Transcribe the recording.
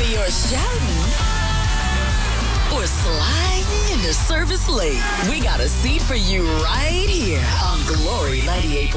you're shouting or sliding into service late, we got a seat for you right here on Glory 98.1.